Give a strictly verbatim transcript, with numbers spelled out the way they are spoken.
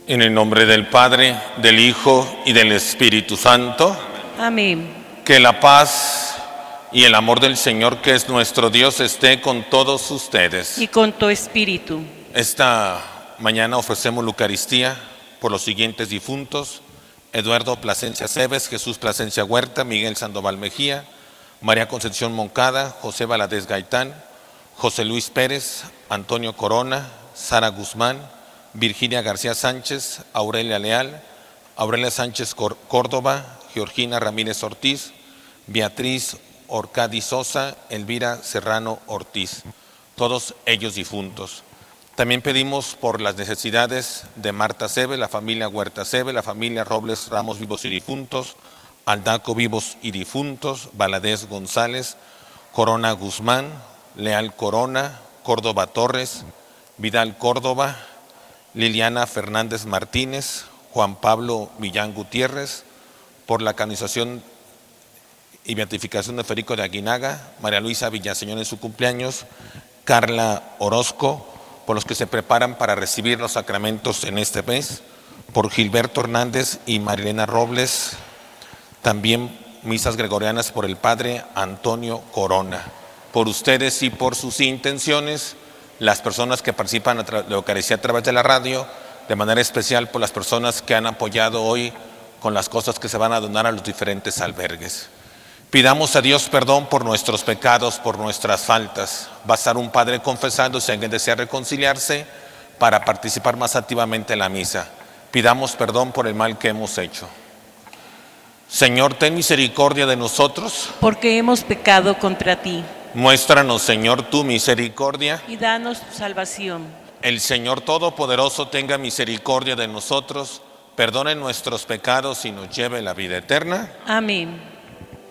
En el nombre del Padre, del Hijo y del Espíritu Santo. Amén. Que la paz y el amor del Señor, que es nuestro Dios, esté con todos ustedes. Y con tu espíritu. Esta mañana ofrecemos la Eucaristía por los siguientes difuntos: Eduardo Plasencia Cebes, Jesús Plasencia Huerta, Miguel Sandoval Mejía, María Concepción Moncada, José Valadez Gaitán, José Luis Pérez, Antonio Corona, Sara Guzmán, Virginia García Sánchez, Aurelia Leal, Aurelia Sánchez Córdoba, Georgina Ramírez Ortiz, Beatriz Orcadi Sosa, Elvira Serrano Ortiz, todos ellos difuntos. También pedimos por las necesidades de Marta Cebes, la familia Huerta Cebes, la familia Robles Ramos vivos y difuntos, Aldaco vivos y difuntos, Valadez González, Corona Guzmán, Leal Corona, Córdoba Torres, Vidal Córdoba, Liliana Fernández Martínez, Juan Pablo Millán Gutiérrez, por la canonización y beatificación de Federico de Aguinaga, María Luisa Villaseñor en su cumpleaños, Carla Orozco, por los que se preparan para recibir los sacramentos en este mes, por Gilberto Hernández y Marilena Robles, también misas gregorianas por el Padre Antonio Corona. Por ustedes y por sus intenciones, las personas que participan de la Eucaristía a través de la radio, de manera especial por las personas que han apoyado hoy con las cosas que se van a donar a los diferentes albergues. Pidamos a Dios perdón por nuestros pecados, por nuestras faltas. Va a estar un padre confesando si alguien desea reconciliarse para participar más activamente en la misa. Pidamos perdón por el mal que hemos hecho. Señor, ten misericordia de nosotros, porque hemos pecado contra ti. Muéstranos, Señor, tu misericordia. Y danos tu salvación. El Señor Todopoderoso tenga misericordia de nosotros, perdone nuestros pecados y nos lleve a la vida eterna. Amén.